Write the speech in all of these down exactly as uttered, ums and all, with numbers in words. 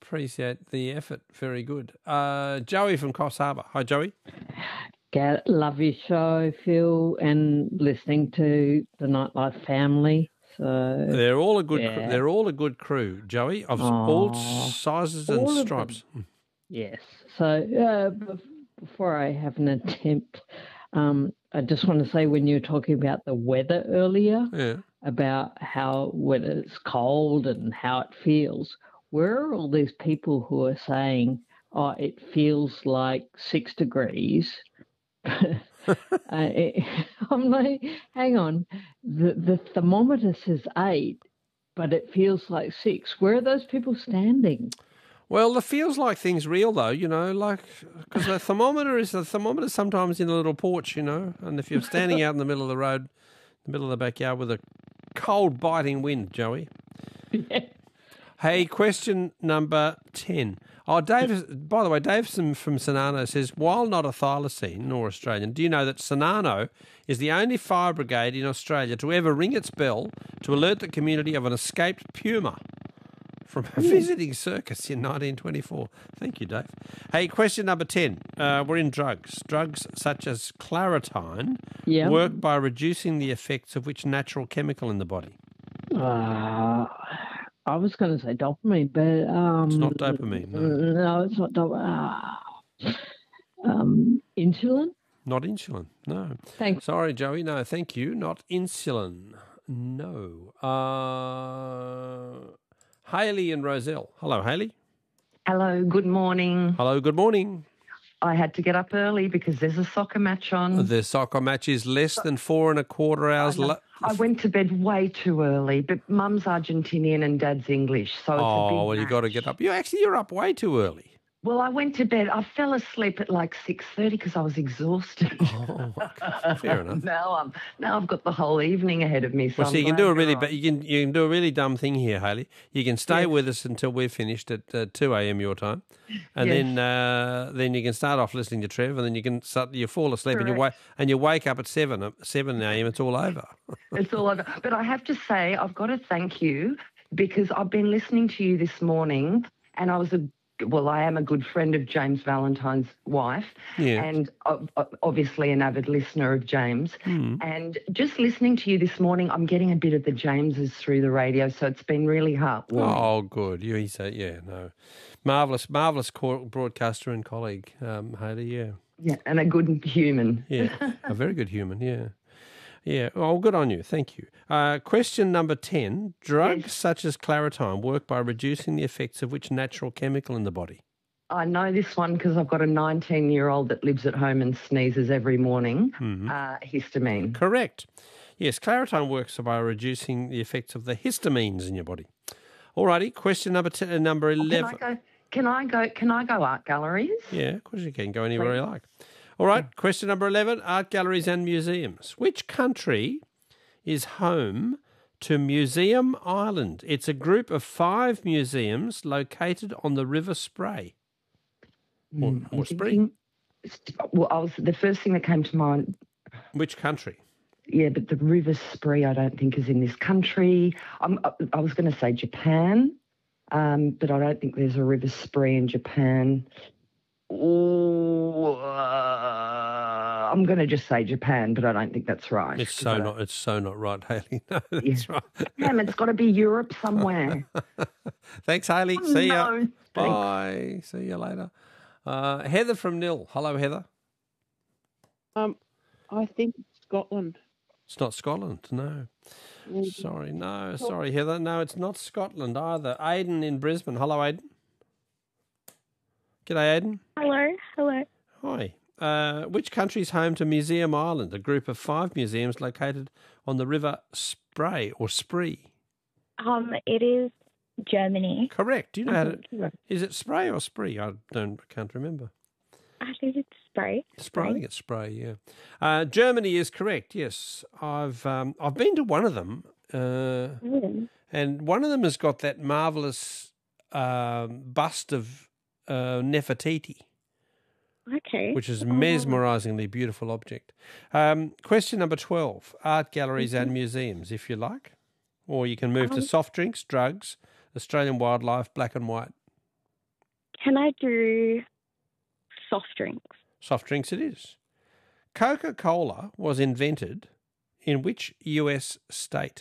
Appreciate the effort. Very good. Uh, Joey from Coffs Harbour. Hi, Joey. Get, love your show, Phil, and listening to the Nightlife family. So They're all a good. yeah. Cr- they're all a good crew, Joey, of Aww. all sizes and All of stripes. them. Yes. So uh, bef- before I have an attempt, um, I just want to say when you were talking about the weather earlier, Yeah. about how when it's cold and how it feels, where are all these people who are saying, "Oh, it feels like six degrees"? uh, it, I'm like, hang on, the the thermometer says eight, but it feels like six. Where are those people standing? Well, it feels like things real though, you know, like because the thermometer is the thermometer sometimes in a little porch, you know, and if you're standing out in the middle of the road, the middle of the backyard with a cold biting wind, Joey. Yeah. Hey, question number ten. Oh, Dave, by the way, Dave from Cernano says, while not a thylacine nor Australian, do you know that Cernano is the only fire brigade in Australia to ever ring its bell to alert the community of an escaped puma from a visiting circus in nineteen twenty-four? Thank you, Dave. Hey, question number ten. Uh, we're in drugs. Drugs such as Claritine Yeah. work by reducing the effects of which natural chemical in the body? Uh, I was going to say dopamine, but um, It's not dopamine, no. No, it's not dopamine. Uh, um, insulin. Not insulin, no. Thanks. Sorry, Joey, no, thank you. Not insulin, no. Uh, Hayley and Roselle. Hello, Hayley. Hello, good morning. Hello, good morning. I had to get up early because there's a soccer match on. The soccer match is less than four and a quarter hours. I, La- I went to bed way too early, but Mum's Argentinian and Dad's English, so it's a big oh, well, you got to match. get up. You actually, you're up way too early. Well, I went to bed. I fell asleep at like six thirty because I was exhausted. Oh, okay. Fair enough. now I'm now I've got the whole evening ahead of me. So, Well, so I'm you can glad do a you're really, on. but you can you can do a really dumb thing here, Hayley. You can stay Yes. with us until we're finished at uh, two a.m. your time, and Yes. then uh, then you can start off listening to Trev, and then you can start, you fall asleep and you wake Correct. and you wake up at seven uh, seven a.m. It's all over. It's all over. But I have to say, I've got to thank you because I've been listening to you this morning, and I was a well, I am a good friend of James Valentine's wife, Yeah. and uh, obviously an avid listener of James. Mm. And just listening to you this morning, I'm getting a bit of the Jameses through the radio, so it's been really heartwarming. Oh, good. You, he said, yeah, no, marvelous, marvelous co- broadcaster and colleague, um, Hayley. Yeah, Yeah, and a good human. yeah, a very good human. Yeah. Yeah, well, good on you. Thank you. Uh, question number ten. Drugs Yes. such as Claritine work by reducing the effects of which natural chemical in the body? I know this one because I've got a nineteen-year-old that lives at home and sneezes every morning. Mhm. Uh, histamine. Correct. Yes, Claritine works by reducing the effects of the histamines in your body. Alrighty, question number ten, uh, number Can eleven. I go? Can I go? Can I go art galleries? Yeah, of course you can. Go anywhere you like. All right, question number eleven, art galleries and museums. Which country is home to Museum Island? It's a group of five museums located on the River Spray. Or, Mm, or I'm Spree. thinking- Well, I was the first thing that came to mind. Which country? Yeah, but the River Spree, I don't think is in this country. I'm, I, I was going to say Japan, um, but I don't think there's a River Spree in Japan. Oh, uh, I'm going to just say Japan, but I don't think that's right. It's so not. It's so not right, Hayley. No, that's right. Damn, it's got to be Europe somewhere. Thanks, Hayley. See ya. No, Bye. See you later. Uh, Heather from Nil. Hello, Heather. Um, I think Scotland. It's not Scotland, no. Sorry, no. Sorry, Heather. No, it's not Scotland either. Aidan in Brisbane. Hello, Aidan. G'day, Aidan. Hello, hello. Hi. Uh, which country is home to Museum Island, a group of five museums located on the River Spray or Spree? Um, it is Germany. Correct. Do you know how to... Yeah. Is it Spray or Spree? I don't. I can't remember. I think it's Spray. Spray. I think it's Spray. Yeah. Uh, Germany is correct. Yes, I've um, I've been to one of them, uh, Mm. and one of them has got that marvelous um, bust of uh, Nefertiti, Okay. which is a Oh, mesmerisingly beautiful object. Um, question number twelve: art galleries and museums, if you like, or you can move to Um, soft drinks, drugs, Australian wildlife, black and white. can I do soft drinks? Soft drinks it is. Coca-Cola was invented in which U S state?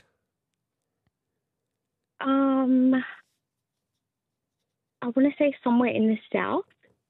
Um, I want to say somewhere in the south.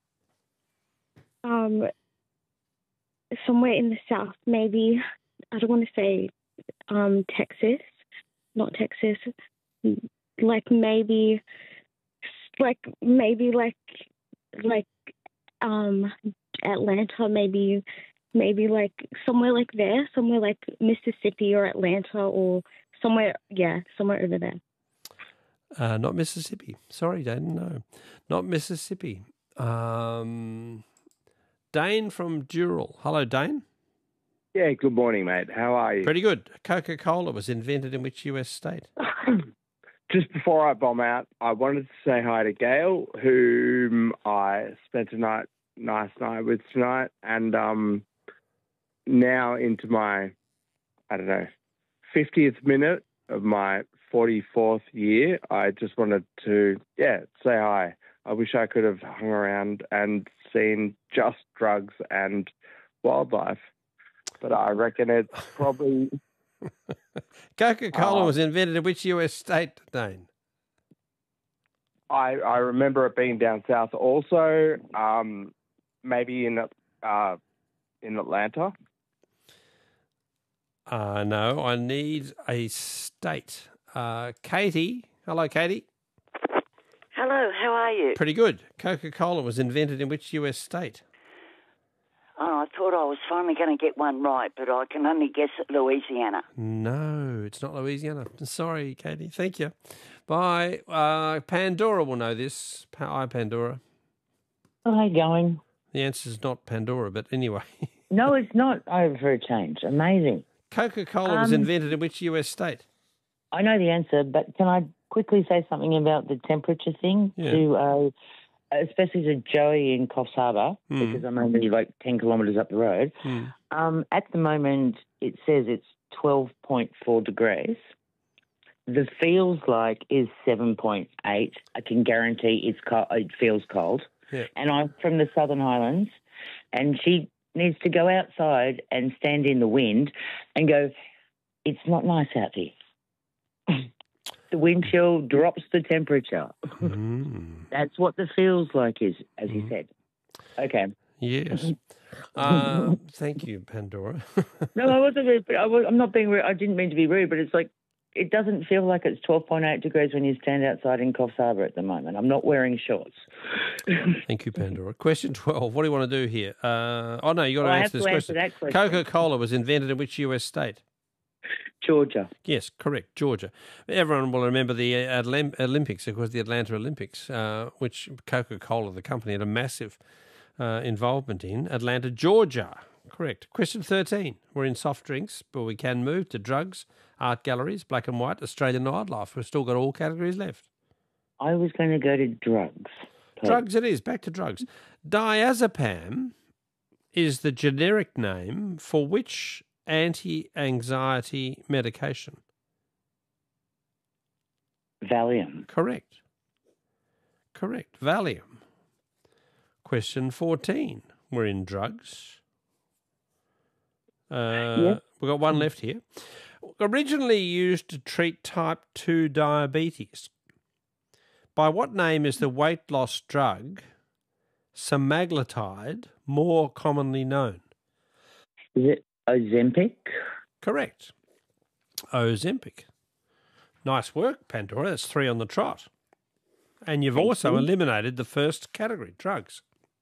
Um, somewhere in the south, maybe. I don't want to say um Texas, not Texas. Like maybe, like maybe like like um Atlanta, maybe maybe like somewhere like there, somewhere like Mississippi or Atlanta or somewhere, yeah, somewhere over there. Uh, not Mississippi. Sorry, Dane, no. Not Mississippi. Um, Dane from Dural. Hello, Dane. Yeah, good morning, mate. How are you? Pretty good. Coca-Cola was invented in which U S state? Just before I bomb out, I wanted to say hi to Gail, whom I spent a night, nice night with tonight, and um, now into my, I don't know, fiftieth minute of my forty-fourth year. I just wanted to, yeah, say hi. I wish I could have hung around and seen just drugs and wildlife, but I reckon it's probably... Coca-Cola uh, was invented in which U S state, Dane? I, I remember it being down south also, um, maybe in uh, in Atlanta. Uh, no, I need a state. Uh, Katie. Hello, Katie. Hello, how are you? Pretty good. Coca-Cola was invented in which U S state? Oh, I thought I was finally going to get one right, but I can only guess at Louisiana. No, it's not Louisiana. Sorry, Katie. Thank you. Bye. Uh, Pandora will know this. Hi, Pandora. Hi, going. The answer is not Pandora, but anyway. No, it's not. Oh, for a change. Amazing. Coca-Cola Um, was invented in which U S state? I know the answer, but can I quickly say something about the temperature thing? Yeah. To, uh, especially to Joey in Coffs Harbour, Hmm. because I'm only like ten kilometres up the road. Hmm. Um, at the moment, it says it's twelve point four degrees. The feels like is seven point eight. I can guarantee it's co- it feels cold. Yeah. And I'm from the Southern Highlands, and she needs to go outside and stand in the wind and go, it's not nice out here. The wind chill drops the temperature. Mm. That's what the feels like is, as you said. Okay. Yes. Uh, thank you, Pandora. No, I wasn't. Rude, but I was, I'm not being rude. I didn't mean to be rude, but it's like it doesn't feel like it's twelve point eight degrees when you stand outside in Coffs Harbour at the moment. I'm not wearing shorts. Thank you, Pandora. Question twelve. What do you want to do here? Uh, oh, no, you got to Well, I answer have this to question. answer that question. Coca-Cola was invented in which U S state? Georgia. Yes, correct, Georgia. Everyone will remember the uh, Atl- Olympics, of course, the Atlanta Olympics, uh, which Coca-Cola, the company, had a massive uh, involvement in. Atlanta, Georgia. Correct. Question thirteen. We're in soft drinks, but we can move to drugs, art galleries, black and white, Australian wildlife. We've still got all categories left. I was going to go to drugs. please. Drugs it is. Back to drugs. Diazepam is the generic name for which anti-anxiety medication? Valium. Correct. Correct. Valium. Question fourteen. We're in drugs. Uh, Yep. We've got one left here. Originally used to treat type two diabetes. By what name is the weight loss drug semaglutide more commonly known? Is it Ozempic? Correct. Ozempic. Nice work, Pandora. That's three on the trot. And you've Thank also you. eliminated the first category, drugs.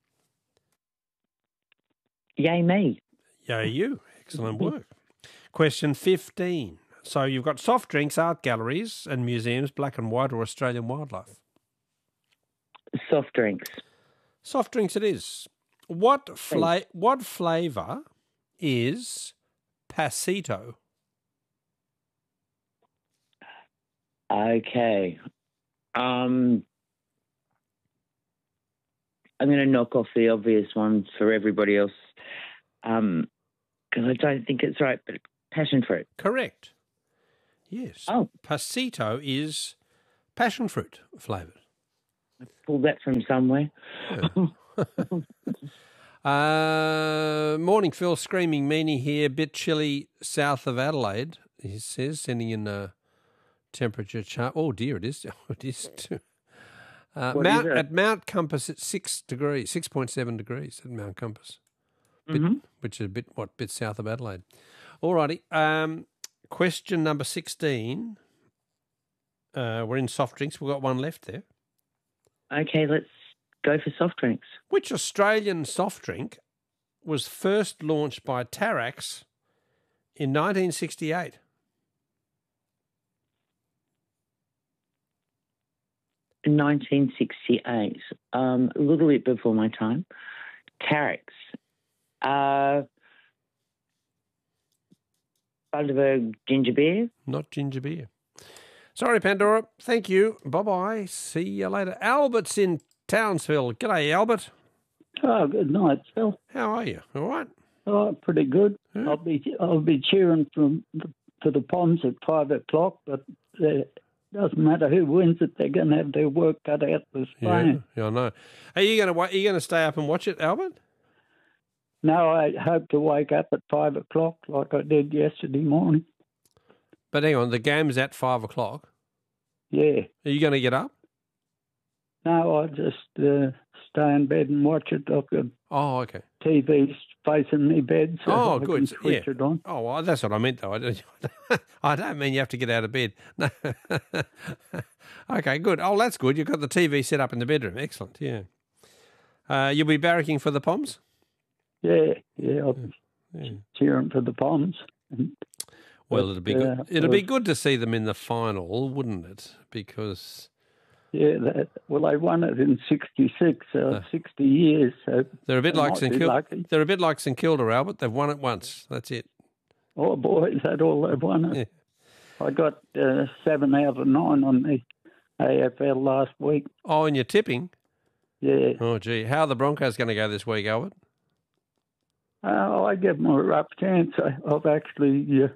Yay me. Yay you. Excellent work. Question fifteen. So you've got soft drinks, art galleries and museums, black and white or Australian wildlife. Soft drinks. Soft drinks it is. What fla- what flavour is Pasito? Okay. Um, I'm going to knock off the obvious ones for everybody else um, because I don't think it's right, but passion fruit. Correct. Yes. Oh. Pasito is passion fruit flavoured. I pulled that from somewhere. Uh, morning, Phil. Screaming Meanie here. Bit chilly south of Adelaide, he says, sending in a temperature chart. Oh, dear, it is. Oh, it is too. Uh, What Mount, is it? at Mount Compass, it's six degrees, six point seven degrees at Mount Compass, bit, Mhm. which is a bit what bit south of Adelaide. All righty. Um, question number sixteen. Uh, we're in soft drinks. We've got one left there. Okay, let's go for soft drinks. Which Australian soft drink was first launched by Tarax in nineteen sixty-eight? In nineteen sixty-eight, um, a little bit before my time. Tarax. Uh, Bundaberg ginger beer. Not ginger beer. Sorry, Pandora. Thank you. Bye-bye. See you later. Albert's in Townsville. G'day, Albert. Oh, good night, Phil. How are you? All right? Oh, pretty good. Yeah. I'll be I'll be cheering from for the Poms at five o'clock, but it doesn't matter who wins it. They're going to have their work cut out for Yeah, Spain. yeah, I know. Are you going to are you going to stay up and watch it, Albert? No, I hope to wake up at five o'clock like I did yesterday morning. But hang on, the game's at five o'clock. Yeah. Are you going to get up? No, I just uh, stay in bed and watch it. I've got Oh, okay. T V facing me bed, so Oh, I good. can So- switch yeah. it on. Oh, well, that's what I meant, though. I don't, I don't mean you have to get out of bed. No. Okay, good. Oh, that's good. You've got the T V set up in the bedroom. Excellent, yeah. Uh, you'll be barracking for the Poms? Yeah, yeah, I'll be Yeah. cheering for the Poms. And, Well, but, it'd be good. uh, It'd be well, good to see them in the final, wouldn't it? Because Yeah, that, well, they won it in sixty-six, so Uh. sixty years. So they're a bit they like might St be Kilda. lucky. They're a bit like St Kilda, Albert. They've won it once. That's it. Oh, boy, is that all they've won it? Yeah. I got uh, seven out of nine on the A F L last week. Oh, and you're tipping? Yeah. Oh, gee. How are the Broncos going to go this week, Albert? Uh, I give them a rough chance. I, I've actually uh,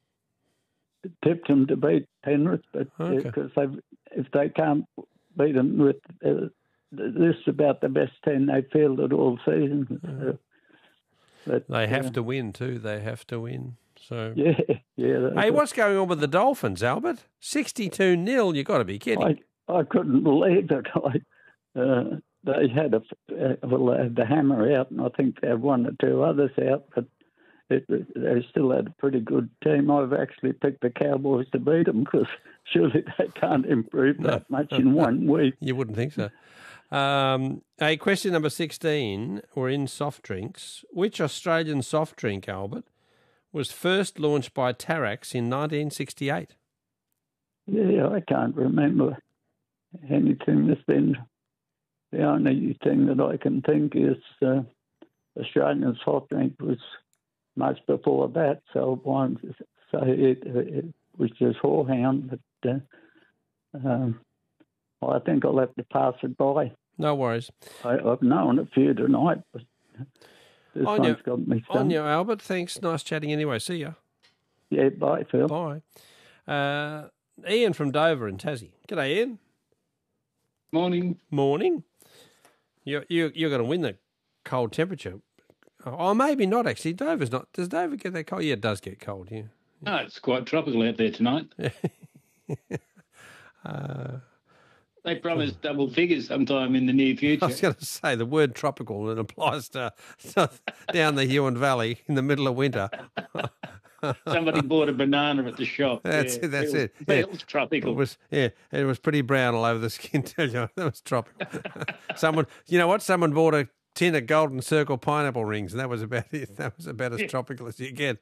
tipped them to beat Penrith, but Okay. because they if they can't beat them with uh, this is about the best ten they fielded all season. So, but, They have uh, to win, too. They have to win. So. Yeah, yeah. Hey, what's going on with the Dolphins, Albert? sixty-two nil. You've got to be kidding. I, I couldn't believe it. I, uh, they had a uh, well, they had the hammer out, and I think they had one or two others out, but it, they still had a pretty good team. I've actually picked the Cowboys to beat them because surely they can't improve that much in one week. You wouldn't think so. Um, hey, question number sixteen. We're in soft drinks. Which Australian soft drink, Albert, was first launched by Tarax in nineteen sixty-eight? Yeah, I can't remember anything. There's been the only thing that I can think is uh, Australian soft drink was much before that, so I won't say it, it was just Whorehound, but uh, um, I think I'll have to pass it by. No worries. I, I've known a few tonight, but this On one's your, got me on stumped. your Albert. Thanks. Nice chatting anyway. See ya. Yeah, bye, Phil. Bye. Uh, Ian from Dover in Tassie. G'day, Ian. Morning. Morning. You, you, you're going to win the cold temperature. Oh, maybe not, actually. Dover's not. Does Dover get that cold? Yeah, it does get cold, yeah. No, it's quite tropical out there tonight. uh, They promised double figures sometime in the near I future. was going to say the word tropical, it applies to, to down the Huon Valley in the middle of winter. Somebody bought a banana at the shop. That's yeah, it. That's feels, it. Yeah. Feels tropical. It was yeah. It was pretty brown all over the skin. Tell you, that was tropical. Someone, you know what? Someone bought a tin of Golden Circle pineapple rings, and that was about it. That was about as Yeah. tropical as you get.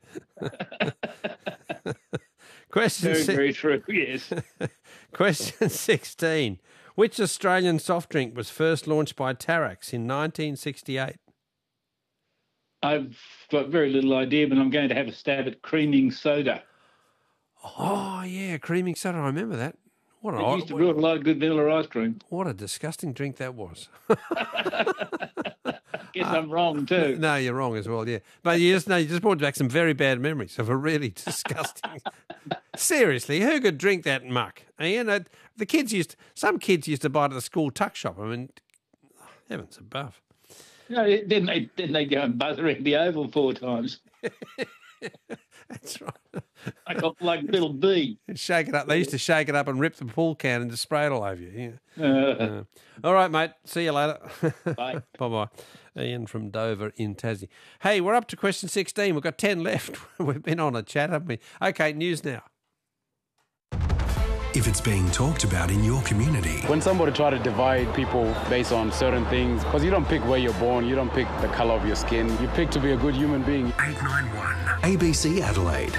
Question very, si- very true, yes. Question sixteen. Which Australian soft drink was first launched by Tarax in nineteen sixty-eight? I've got very little idea, but I'm going to have a stab at creaming soda. Oh, yeah, creaming soda. I remember that. What an It odd, used to brew a lot of good vanilla ice cream. what a disgusting drink that was. guess I'm wrong too. No, you're wrong as well, yeah. But you just, no, you just brought back some very bad memories of a really disgusting... Seriously, who could drink that muck? You know, the kids used... Some kids used to buy it at the school tuck shop. I mean, heavens above. No, didn't they, didn't they go and buzz around the oval four times? That's right. I got like a little bee. Shake it up. They used to shake it up and rip the pool can and just spray it all over you. Yeah. Uh, Uh, all right, mate. See you later. Bye. Bye-bye. Ian from Dover in Tassie. Hey, we're up to question sixteen. We've got ten left. We've been on a chat, haven't we? Okay, news now. If it's being talked about in your community. When somebody try to divide people based on certain things, because you don't pick where you're born, you don't pick the colour of your skin, you pick to be a good human being. eight nine one A B C Adelaide.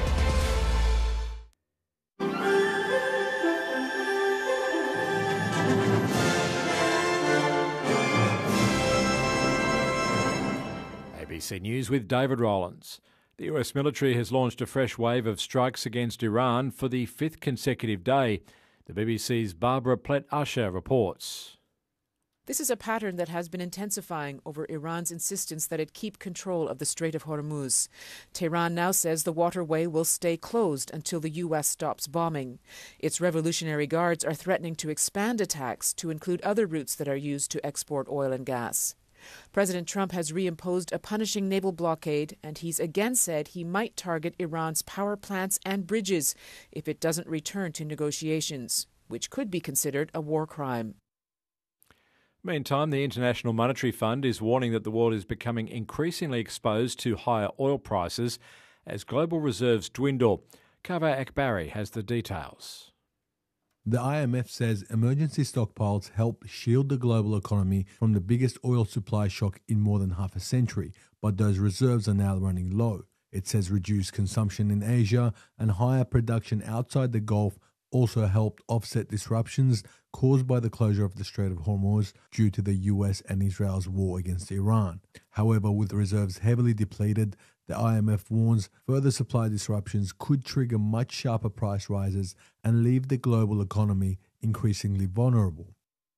A B C News with David Rowlands. The U S military has launched a fresh wave of strikes against Iran for the fifth consecutive day. The B B C's Barbara Plett-Usher reports. This is a pattern that has been intensifying over Iran's insistence that it keep control of the Strait of Hormuz. Tehran now says the waterway will stay closed until the U S stops bombing. Its Revolutionary Guards are threatening to expand attacks to include other routes that are used to export oil and gas. President Trump has reimposed a punishing naval blockade, and he's again said he might target Iran's power plants and bridges if it doesn't return to negotiations, which could be considered a war crime. Meantime, the International Monetary Fund is warning that the world is becoming increasingly exposed to higher oil prices as global reserves dwindle. Kaveh Akbari has the details. The I M F says emergency stockpiles help shield the global economy from the biggest oil supply shock in more than half a century, but those reserves are now running low. It says reduced consumption in Asia and higher production outside the Gulf also helped offset disruptions caused by the closure of the Strait of Hormuz due to the U S and Israel's war against Iran. However, with reserves heavily depleted, the I M F warns further supply disruptions could trigger much sharper price rises and leave the global economy increasingly vulnerable.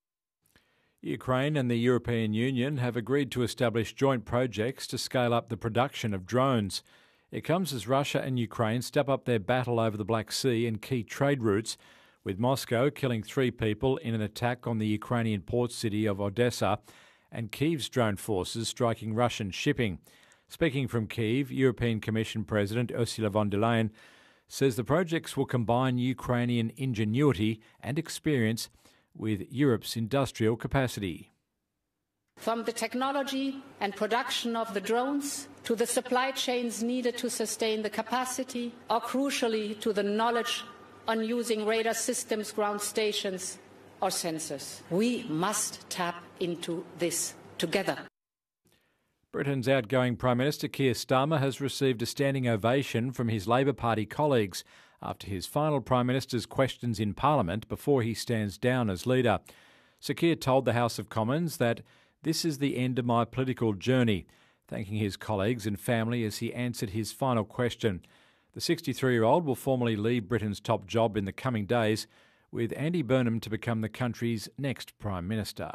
Ukraine and the European Union have agreed to establish joint projects to scale up the production of drones. It comes as Russia and Ukraine step up their battle over the Black Sea and key trade routes, with Moscow killing three people in an attack on the Ukrainian port city of Odessa and Kyiv's drone forces striking Russian shipping. Speaking from Kyiv, European Commission President Ursula von der Leyen says the projects will combine Ukrainian ingenuity and experience with Europe's industrial capacity. From the technology and production of the drones to the supply chains needed to sustain the capacity, or crucially to the knowledge on using radar systems, ground stations or sensors. We must tap into this together. Britain's outgoing Prime Minister Keir Starmer has received a standing ovation from his Labor Party colleagues after his final Prime Minister's questions in Parliament before he stands down as leader. Sir Keir told the House of Commons that "This is the end of my political journey," thanking his colleagues and family as he answered his final question. The sixty-three-year-old will formally leave Britain's top job in the coming days, with Andy Burnham to become the country's next Prime Minister.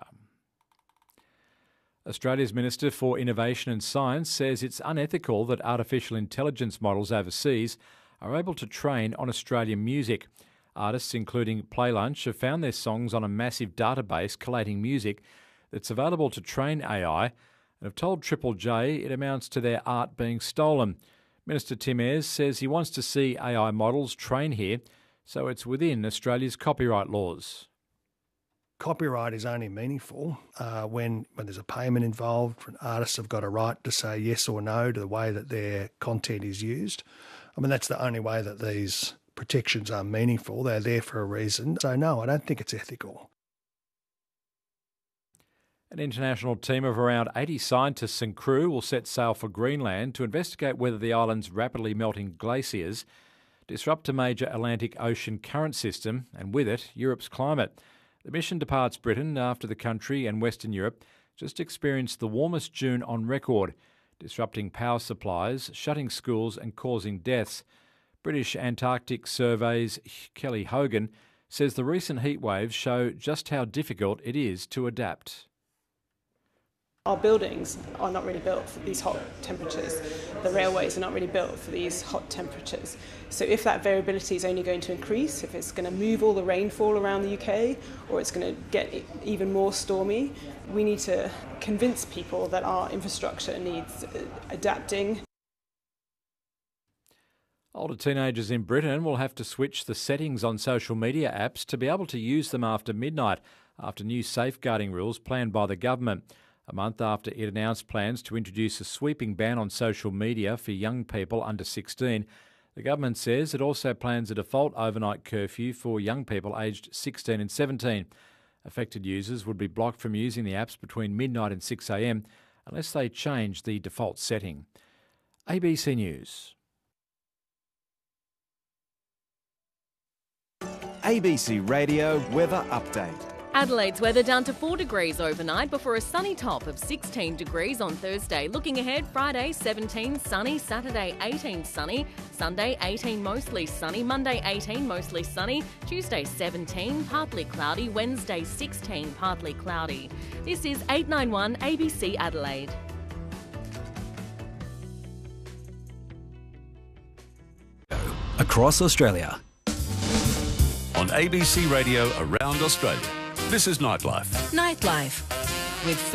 Australia's Minister for Innovation and Science says it's unethical that artificial intelligence models overseas are able to train on Australian music. Artists including Play Lunch have found their songs on a massive database collating music that's available to train A I and have told Triple J it amounts to their art being stolen. Minister Tim Ayres says he wants to see A I models train here, so it's within Australia's copyright laws. Copyright is only meaningful uh, when, when there's a payment involved. Artists have got a right to say yes or no to the way that their content is used. I mean, that's the only way that these protections are meaningful. They're there for a reason. So, no, I don't think it's ethical. An international team of around eighty scientists and crew will set sail for Greenland to investigate whether the island's rapidly melting glaciers disrupt a major Atlantic Ocean current system and, with it, Europe's climate. The mission departs Britain after the country and Western Europe just experienced the warmest June on record, disrupting power supplies, shutting schools and causing deaths. British Antarctic Survey's Kelly Hogan says the recent heat waves show just how difficult it is to adapt. Our buildings are not really built for these hot temperatures. The railways are not really built for these hot temperatures. So if that variability is only going to increase, if it's going to move all the rainfall around the U K, or it's going to get even more stormy, we need to convince people that our infrastructure needs adapting. Older teenagers in Britain will have to switch the settings on social media apps to be able to use them after midnight, after new safeguarding rules planned by the government. A month after it announced plans to introduce a sweeping ban on social media for young people under sixteen, the government says it also plans a default overnight curfew for young people aged sixteen and seventeen. Affected users would be blocked from using the apps between midnight and six a m unless they change the default setting. A B C News. A B C Radio Weather Update. Adelaide's weather down to four degrees overnight before a sunny top of sixteen degrees on Thursday. Looking ahead, Friday seventeen sunny, Saturday eighteen sunny, Sunday eighteen mostly sunny, Monday eighteen mostly sunny, Tuesday seventeen partly cloudy, Wednesday sixteen partly cloudy. This is eight nine one A B C Adelaide. Across Australia. On A B C Radio around Australia. This is Nightlife. Nightlife with